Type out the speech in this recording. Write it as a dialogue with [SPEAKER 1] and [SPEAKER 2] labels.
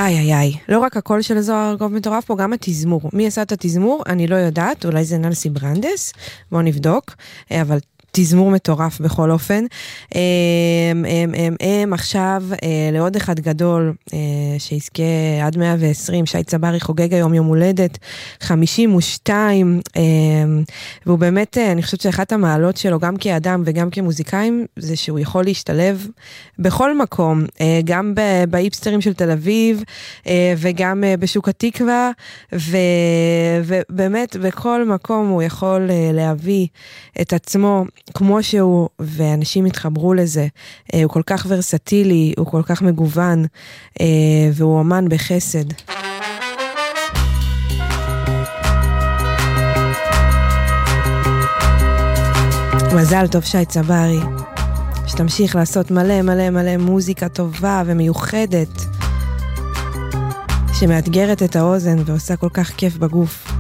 [SPEAKER 1] איי. לא רק הקול של זוהר ארגוב מטורף פה, גם התזמור. מי עשה את התזמור? אני לא יודעת, אולי זה נלסי ברנדס, בואו נבדוק, אבל תזמור מטורף בכל אופן. עכשיו לעוד אחד גדול שיזכה עד 120, שי צברי חוגג היום יום הולדת 52, והוא באמת, אני חושבת שאחת המעלות שלו גם כאדם וגם כמוזיקאים, זה שהוא יכול להשתלב בכל מקום, גם באיפסטרים של תל אביב, וגם בשוק התקווה, ובאמת בכל מקום הוא יכול להביא את עצמו כמו שהוא, ואנשים התחברו לזה. הוא כל כך ורסטילי, הוא כל כך מגוון, והוא אמן בחסד. מזל טוב שי צברי, שתמשיך לעשות מלא מוזיקה טובה ומיוחדת, שמאתגרת את האוזן ועושה כל כך כיף בגוף.